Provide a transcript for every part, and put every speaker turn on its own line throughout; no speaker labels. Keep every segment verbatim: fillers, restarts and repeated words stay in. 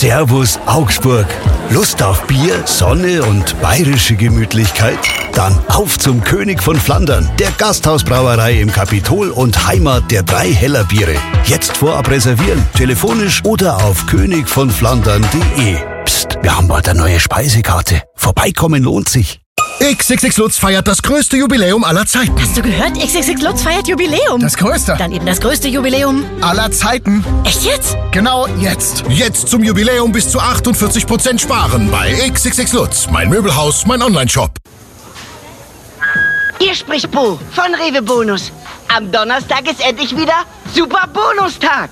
Servus Augsburg. Lust auf Bier, Sonne und bayerische Gemütlichkeit? Dann auf zum König von Flandern, der Gasthausbrauerei im Kapitol und Heimat der drei Heller Biere. Jetzt vorab reservieren, telefonisch oder auf könig von flandern punkt de. Psst, wir haben bald eine neue Speisekarte. Vorbeikommen lohnt sich.
X X X Lutz feiert das größte Jubiläum aller Zeiten.
Hast du gehört? X X X Lutz feiert Jubiläum.
Das größte.
Dann eben das größte Jubiläum
aller Zeiten.
Echt jetzt?
Genau jetzt. Jetzt zum Jubiläum bis zu achtundvierzig Prozent sparen bei X X X Lutz. Mein Möbelhaus, mein Online-Shop.
Hier spricht Bo von Rewe Bonus. Am Donnerstag ist endlich wieder Super Bonustag.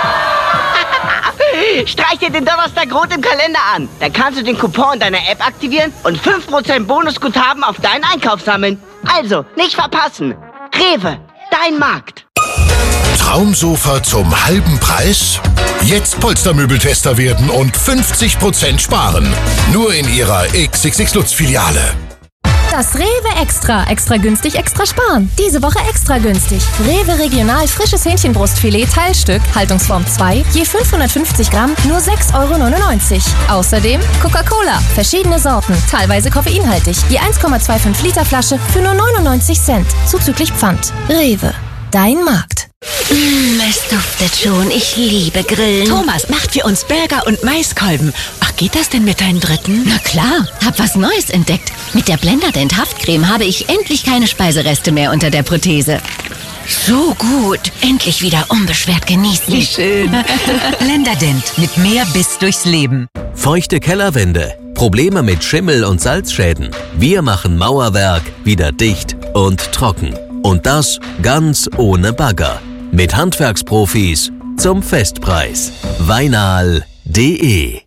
Streich dir den Donnerstag rot im Kalender an. Dann kannst du den Coupon deiner App aktivieren und fünf Prozent Bonusguthaben auf deinen Einkauf sammeln. Also, nicht verpassen. Rewe, dein Markt.
Traumsofa zum halben Preis? Jetzt Polstermöbeltester werden und fünfzig Prozent sparen. Nur in Ihrer X X X Lutz Filiale.
Das Rewe Extra. Extra günstig, extra sparen. Diese Woche extra günstig. Rewe Regional frisches Hähnchenbrustfilet Teilstück, Haltungsform zwei, je fünfhundertfünfzig Gramm, nur sechs Euro neunundneunzig. Außerdem Coca-Cola, verschiedene Sorten, teilweise koffeinhaltig. Je eins Komma fünfundzwanzig Liter Flasche für nur neunundneunzig Cent, zuzüglich Pfand. Rewe, dein Markt.
Mmh, es duftet schon. Ich liebe Grillen.
Thomas macht für uns Burger und Maiskolben. Ach, geht das denn mit deinem dritten?
Na klar, hab was Neues entdeckt. Mit der Blenderdent Haftcreme habe ich endlich keine Speisereste mehr unter der Prothese.
So gut. Endlich wieder unbeschwert genießen.
Wie schön.
Blenderdent mit mehr Biss durchs Leben.
Feuchte Kellerwände, Probleme mit Schimmel und Salzschäden. Wir machen Mauerwerk wieder dicht und trocken. Und das ganz ohne Bagger. Mit Handwerksprofis zum Festpreis. Weinal punkt de.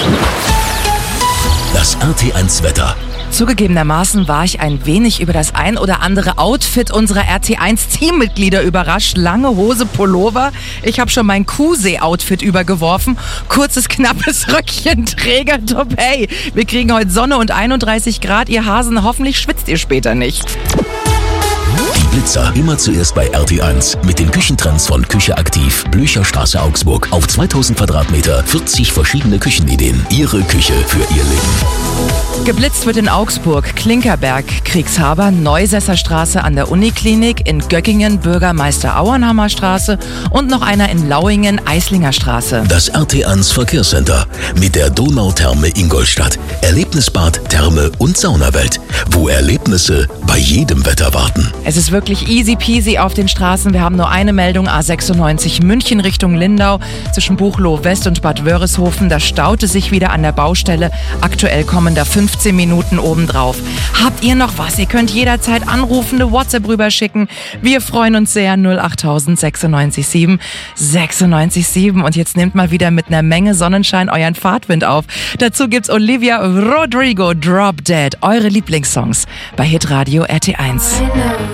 Das R T eins Wetter.
Zugegebenermaßen war ich ein wenig über das ein oder andere Outfit unserer R T eins Teammitglieder überrascht. Lange Hose, Pullover. Ich habe schon mein Kuhsee-Outfit übergeworfen. Kurzes, knappes Röckchen, Trägertop. Hey, wir kriegen heute Sonne und einunddreißig Grad. Ihr Hasen, hoffentlich schwitzt ihr später nicht.
Die Blitzer immer zuerst bei R T eins. Mit den Küchentrends von Küche aktiv, Blücherstraße Augsburg. Auf zweitausend Quadratmeter, vierzig verschiedene Küchenideen. Ihre Küche für Ihr Leben.
Geblitzt wird in Augsburg, Klinkerberg, Kriegshaber, Neusesser Straße an der Uniklinik, in Göckingen, Bürgermeister Auernhammer Straße und noch einer in Lauingen, Eislinger Straße.
Das R T eins Verkehrscenter mit der Donautherme Ingolstadt. Erlebnisbad, Therme und Saunawelt, wo Erlebnisse bei jedem Wetter warten.
Es ist wirklich easy peasy auf den Straßen. Wir haben nur eine Meldung, A sechsundneunzig München Richtung Lindau, zwischen Buchloe West und Bad Wörishofen. Da staute sich wieder an der Baustelle. Aktuell kommen da fünfzehn Minuten obendrauf. Habt ihr noch was? Ihr könnt jederzeit anrufen, eine WhatsApp rüberschicken. Wir freuen uns sehr. null acht sechsundneunzig sieben sechsundneunzig sieben. Und jetzt nehmt mal wieder mit einer Menge Sonnenschein euren Fahrtwind auf. Dazu gibt's Olivia Rodrigo, Drop Dead. Eure Lieblingssongs bei Hitradio R T eins.